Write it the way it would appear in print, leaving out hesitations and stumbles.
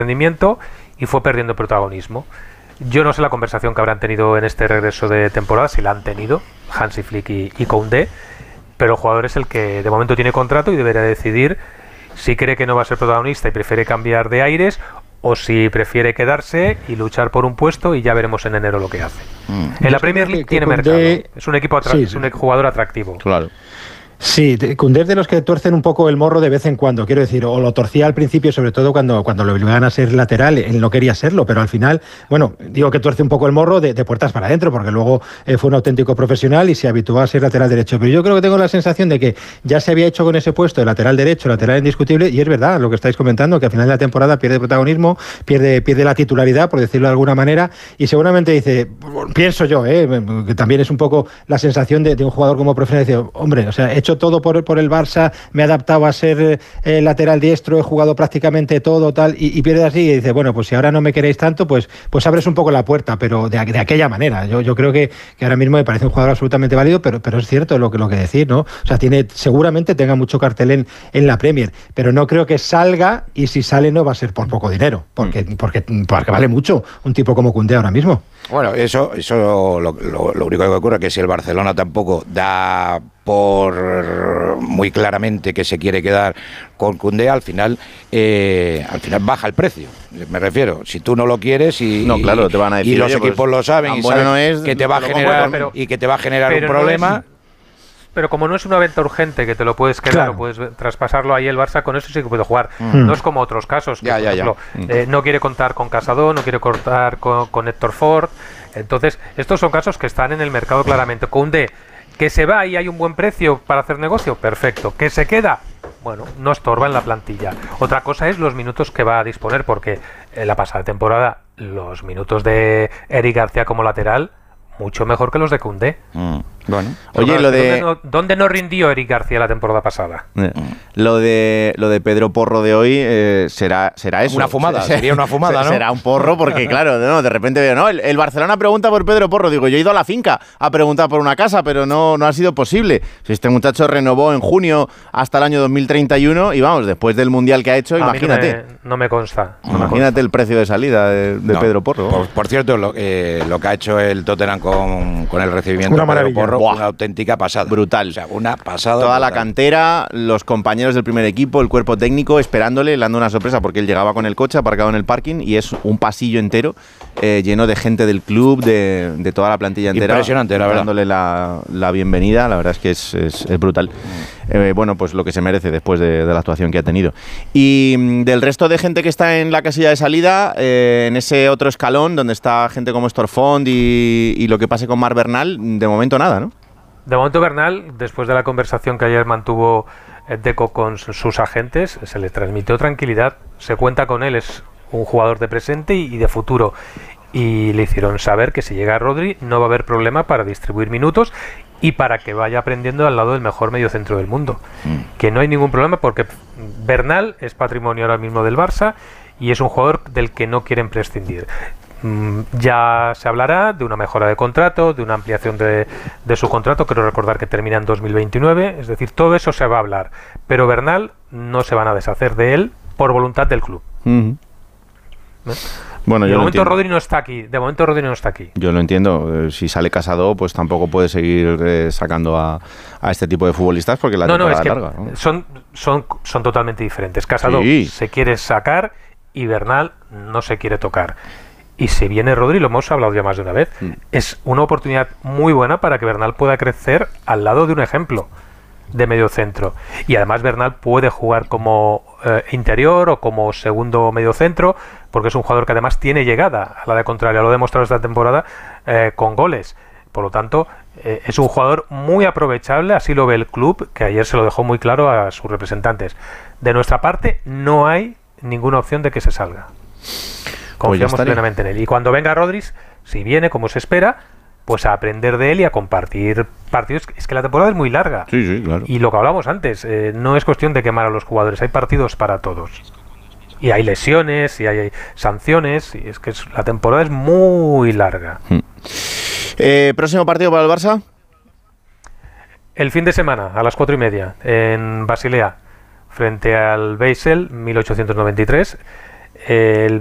rendimiento y fue perdiendo protagonismo. Yo no sé la conversación que habrán tenido en este regreso de temporada, si la han tenido Hansi Flick y Koundé, pero el jugador es el que de momento tiene contrato y deberá decidir si cree que no va a ser protagonista y prefiere cambiar de aires, o si prefiere quedarse y luchar por un puesto, y ya veremos en enero lo que hace. En la Premier League tiene mercado, es un equipo es un jugador atractivo. Claro. Sí, Koundé es de los que tuercen un poco el morro de vez en cuando, quiero decir, o lo torcía al principio, sobre todo cuando lo obligaban a ser lateral, él no quería serlo, pero al final, bueno, digo que tuerce un poco el morro de puertas para adentro, porque luego fue un auténtico profesional y se habituó a ser lateral derecho, pero yo creo que tengo la sensación de que ya se había hecho con ese puesto de lateral derecho, lateral indiscutible, y es verdad lo que estáis comentando, que al final de la temporada pierde protagonismo, pierde la titularidad, por decirlo de alguna manera, y seguramente dice, pienso yo, que también es un poco la sensación de un jugador como profesional, dice, hombre, o sea, he hecho todo por el Barça, me he adaptado a ser lateral diestro, he jugado prácticamente todo, tal, y pierde así y dice, bueno, pues si ahora no me queréis tanto, pues abres un poco la puerta, pero de aquella manera. Yo creo que ahora mismo me parece un jugador absolutamente válido, pero es cierto lo que decir, ¿no? O sea, seguramente tenga mucho cartel en la Premier, pero no creo que salga, y si sale no va a ser por poco dinero, porque vale mucho un tipo como Koundé ahora mismo. Bueno, eso lo único que ocurre es que si el Barcelona tampoco da por muy claramente que se quiere quedar con Koundé, al final baja el precio. Me refiero, si tú no lo quieres claro, te van a decir, y los equipos lo saben y saben que te va a generar un problema. Pero como no es una venta urgente que te lo puedes quedar, claro, o puedes traspasarlo ahí el Barça, con eso sí que puede jugar. No es como otros casos, que, por ejemplo, no quiere contar con Casado, no quiere contar con Héctor Ford. Entonces, estos son casos que están en el mercado claramente. Koundé, que se va y hay un buen precio para hacer negocio, perfecto. Que se queda, bueno, no estorba en la plantilla. Otra cosa es los minutos que va a disponer, porque en la pasada temporada los minutos de Eric García como lateral, mucho mejor que los de Koundé. Bueno, oye, ¿Dónde no rindió Eric García la temporada pasada? Lo de Pedro Porro de hoy será eso. Una fumada, sería una fumada, ¿no? Será un porro porque, claro, de repente veo, no, el Barcelona pregunta por Pedro Porro. Digo, yo he ido a la finca a preguntar por una casa, pero no ha sido posible. Si este muchacho renovó en junio hasta el año 2031 y vamos, después del Mundial que ha hecho, imagínate. No me consta. Imagínate el precio de salida de Pedro Porro. Por cierto, lo que ha hecho el Tottenham con el recibimiento de Pedro Porro, una auténtica pasada. Brutal. O sea, una pasada. Toda brutal. La cantera, los compañeros del primer equipo, el cuerpo técnico, esperándole, dando una sorpresa, porque él llegaba con el coche aparcado en el parking y es un pasillo entero lleno de gente del club, de toda la plantilla entera. Impresionante, la verdad. Dándole la bienvenida, la verdad es que es brutal. Bueno, pues lo que se merece después de la actuación que ha tenido. Y del resto de gente que está en la casilla de salida, en ese otro escalón donde está gente como Storfond y lo que pase con Marc Bernal, de momento nada, ¿no? De momento Bernal, después de la conversación que ayer mantuvo Deco con sus agentes, se le transmitió tranquilidad, se cuenta con él, es un jugador de presente y de futuro, y le hicieron saber que si llega Rodri no va a haber problema para distribuir minutos y para que vaya aprendiendo al lado del mejor mediocentro del mundo, que no hay ningún problema porque Bernal es patrimonio ahora mismo del Barça y es un jugador del que no quieren prescindir. Ya se hablará de una mejora de contrato, de una ampliación de su contrato, quiero recordar que termina en 2029, es decir, todo eso se va a hablar, pero Bernal no se van a deshacer de él por voluntad del club. Bueno, de momento Rodri no está aquí. Yo lo entiendo. Si sale Casado, pues tampoco puede seguir sacando a este tipo de futbolistas porque la temporada es larga, ¿no? Son totalmente diferentes. Casado se quiere sacar y Bernal no se quiere tocar. Y si viene Rodri, lo hemos hablado ya más de una vez, es una oportunidad muy buena para que Bernal pueda crecer al lado de un ejemplo de medio centro. Y además Bernal puede jugar como interior o como segundo medio centro, porque es un jugador que además tiene llegada a la de contraria, lo ha demostrado esta temporada con goles. Por lo tanto, es un jugador muy aprovechable, así lo ve el club, que ayer se lo dejó muy claro a sus representantes. De nuestra parte, no hay ninguna opción de que se salga. Confiamos plenamente en él. Y cuando venga Rodri, si viene como se espera, pues a aprender de él y a compartir partidos. Es que la temporada es muy larga. Sí, claro. Y lo que hablábamos antes, no es cuestión de quemar a los jugadores, hay partidos para todos. Y hay lesiones, y hay sanciones, y es que la temporada es muy larga. ¿Próximo partido para el Barça? El fin de semana, a las 4:30, en Basilea, frente al Basel, 1893. el